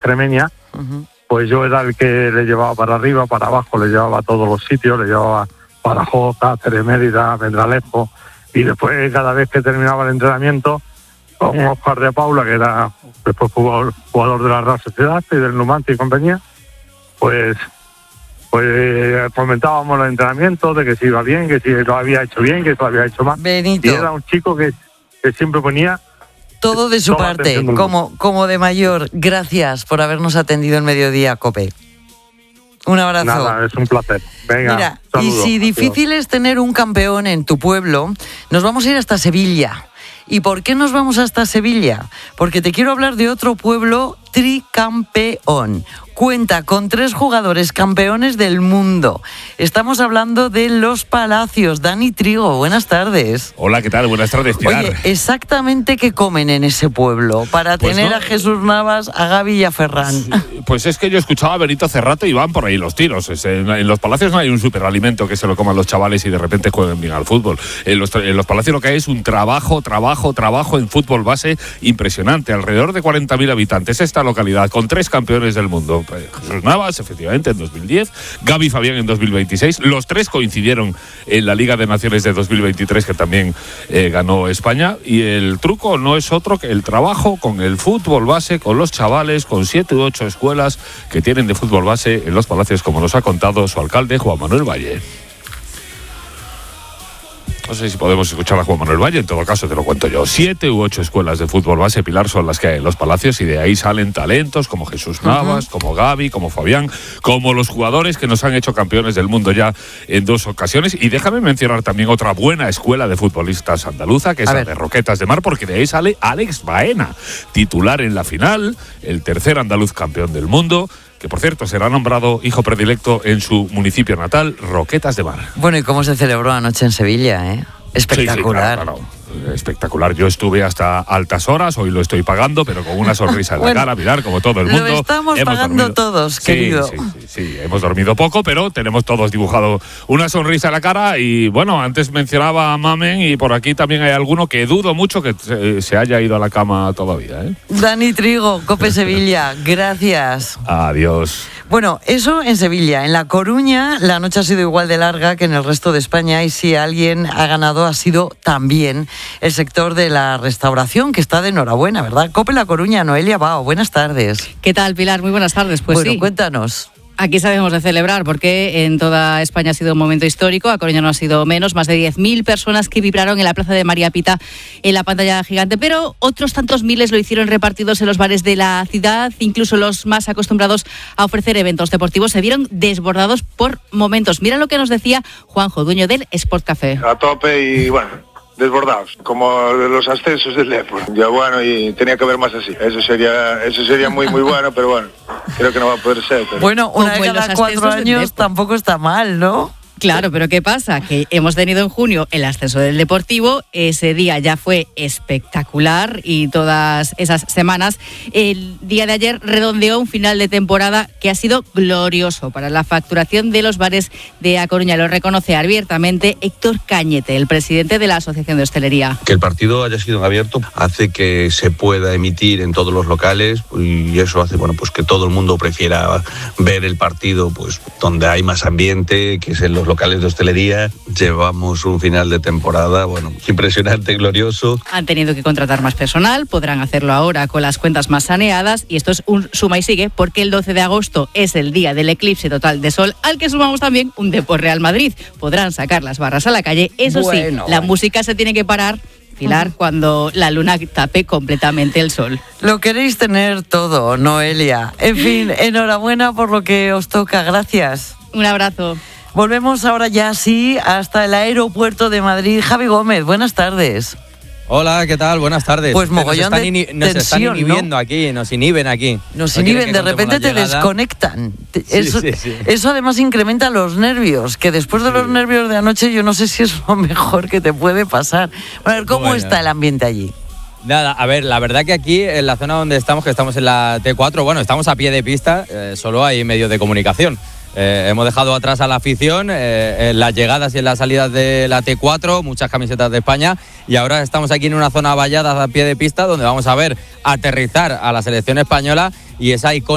Extremeña, pues yo era el que le llevaba para arriba, para abajo, le llevaba a todos los sitios, le llevaba Badajoz, Cáceres, Mérida, Pedralejos, y después cada vez que terminaba el entrenamiento, con Óscar de Paula, que era después jugador de la Real Sociedad y del Numancia y compañía, pues comentábamos los entrenamientos, de que si iba bien, que si lo había hecho bien, que si lo había hecho mal. Benito. Y era un chico que siempre ponía todo de su parte, como de mayor. Gracias por habernos atendido en Mediodía, COPE. Un abrazo. Nada, es un placer. Venga, mira, saludos. Y si difícil es tener un campeón en tu pueblo, nos vamos a ir hasta Sevilla. ¿Y por qué nos vamos hasta Sevilla? Porque te quiero hablar de otro pueblo tricampeón. Cuenta con 3 jugadores campeones del mundo. Estamos hablando de Los Palacios. Dani Trigo, buenas tardes. Hola, ¿qué tal? Buenas tardes, Pilar. Oye, ¿exactamente qué comen en ese pueblo para tener a Jesús Navas, a Gaby y a Ferran? Pues es que yo escuchaba a Benito Cerrato y van por ahí los tiros. En Los Palacios no hay un superalimento que se lo coman los chavales y de repente jueguen bien al fútbol. En los Palacios lo que hay es un trabajo en fútbol base impresionante. Alrededor de 40.000 habitantes esta localidad, con 3 campeones del mundo. Jesús Navas, efectivamente, en 2010, Gaby Fabián en 2026. Los 3 coincidieron en la Liga de Naciones de 2023, que también ganó España. Y el truco no es otro que el trabajo con el fútbol base, con los chavales, con 7 u 8 escuelas que tienen de fútbol base en Los Palacios, como nos ha contado su alcalde, Juan Manuel Valle. No sé si podemos escuchar a Juan Manuel Valle, en todo caso te lo cuento yo. 7 u 8 escuelas de fútbol base, Pilar, son las que hay en Los Palacios, y de ahí salen talentos como Jesús Navas, como Gaby, como Fabián, como los jugadores que nos han hecho campeones del mundo ya en 2 ocasiones. Y déjame mencionar también otra buena escuela de futbolistas andaluza, que es la de Roquetas de Mar, porque de ahí sale Alex Baena, titular en la final, el tercer andaluz campeón del mundo, que por cierto será nombrado hijo predilecto en su municipio natal, Roquetas de Mar. Bueno, ¿y cómo se celebró anoche en Sevilla, Espectacular. Sí, claro. Espectacular. Yo estuve hasta altas horas, hoy lo estoy pagando, pero con una sonrisa en la cara, mirar como todo el mundo. Lo estamos pagando todos, querido. Sí, hemos dormido poco, pero tenemos todos dibujado una sonrisa en la cara. Y bueno, antes mencionaba a Mamen, y por aquí también hay alguno que dudo mucho que se haya ido a la cama todavía. Dani Trigo, COPE Sevilla, gracias. Adiós. Bueno, eso en Sevilla. En La Coruña la noche ha sido igual de larga que en el resto de España, y si alguien ha ganado ha sido también el sector de la restauración, que está de enhorabuena, ¿verdad? COPE La Coruña, Noelia Bao, buenas tardes. ¿Qué tal, Pilar? Muy buenas tardes. Pues bueno, sí. Cuéntanos. Aquí sabemos de celebrar, porque en toda España ha sido un momento histórico, a Coruña no ha sido menos, más de 10.000 personas que vibraron en la plaza de María Pita en la pantalla gigante, pero otros tantos miles lo hicieron repartidos en los bares de la ciudad, incluso los más acostumbrados a ofrecer eventos deportivos se vieron desbordados por momentos. Mira lo que nos decía Juanjo, dueño del Sport Café. A tope y bueno, desbordados, como los ascensos del Depor. Ya bueno, y tenía que haber más así. Eso sería muy bueno, pero bueno, creo que no va a poder ser. Pero... Bueno, una vez cada 4 años tampoco está mal, ¿no? Claro, pero ¿qué pasa? Que hemos tenido en junio el ascenso del Deportivo, ese día ya fue espectacular, y todas esas semanas, el día de ayer redondeó un final de temporada que ha sido glorioso para la facturación de los bares de A Coruña. Lo reconoce abiertamente Héctor Cañete, el presidente de la Asociación de Hostelería. Que el partido haya sido abierto hace que se pueda emitir en todos los locales, y eso hace pues que todo el mundo prefiera ver el partido pues donde hay más ambiente, que es en los locales de hostelería. Llevamos un final de temporada, impresionante, glorioso. Han tenido que contratar más personal, podrán hacerlo ahora con las cuentas más saneadas, y esto es un suma y sigue, porque el 12 de agosto es el día del eclipse total de sol, al que sumamos también un Depor Real Madrid. Podrán sacar las barras a la calle, eso la música se tiene que parar, Pilar, cuando la luna tape completamente el sol. Lo queréis tener todo, Noelia. En fin, enhorabuena por lo que os toca, gracias. Un abrazo. Volvemos ahora ya sí hasta el aeropuerto de Madrid. Javi Gómez, buenas tardes. Hola, ¿qué tal? Buenas tardes. Pues mogollón de tensión, nos están inhibiendo, ¿no? Aquí, nos inhiben aquí. Nos inhiben, de repente te desconectan. Eso además incrementa los nervios, que después de los nervios de anoche yo no sé si es lo mejor que te puede pasar. A ver, ¿cómo está el ambiente allí? Nada, a ver, la verdad que aquí, en la zona donde estamos, que estamos en la T4, estamos a pie de pista, solo hay medios de comunicación. Hemos dejado atrás a la afición en las llegadas y en las salidas de la T4, muchas camisetas de España, y ahora estamos aquí en una zona vallada a pie de pista donde vamos a ver aterrizar a la selección española y esa icónica